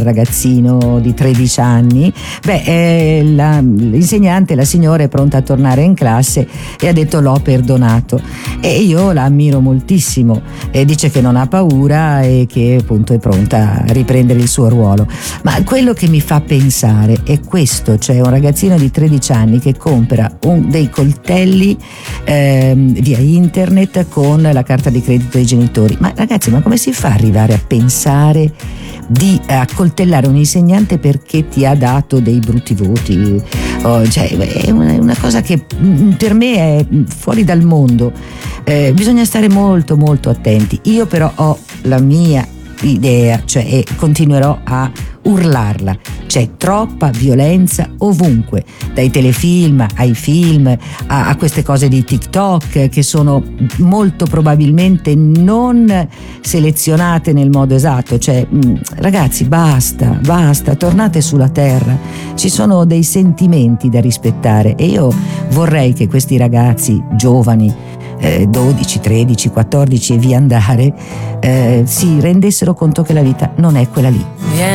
ragazzino di 13 anni. L'insegnante, la signora, è pronta a tornare in classe e ha detto l'ho perdonato, e io la ammiro moltissimo, e dice che non ha paura e che appunto è pronta a riprendere il suo ruolo. Ma quello che mi fa pensare è questo, cioè un ragazzino di 13 anni che compra dei coltelli via internet con la carta di credito dei genitori. Ma ragazzi, ma come si fa ad arrivare a pensare di accoltellare un insegnante perché ti ha dato dei brutti voti? Cioè, è una cosa che per me è fuori dal mondo. Bisogna stare molto molto attenti. Io però ho la mia idea, cioè, e continuerò a urlarla. C'è troppa violenza ovunque, dai telefilm ai film a queste cose di TikTok che sono molto probabilmente non selezionate nel modo esatto. Cioè, ragazzi, basta, tornate sulla terra. Ci sono dei sentimenti da rispettare, e io vorrei che questi ragazzi giovani, 12, 13, 14 e via andare, si rendessero conto che la vita non è quella lì.